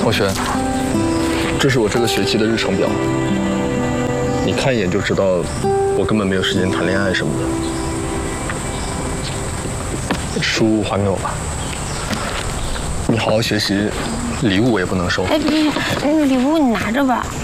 同学，这是我这个学期的日程表，你看一眼就知道，我根本没有时间谈恋爱什么的。书还给我吧，你好好学习，礼物我也不能收。 哎，别，那个礼物你拿着吧。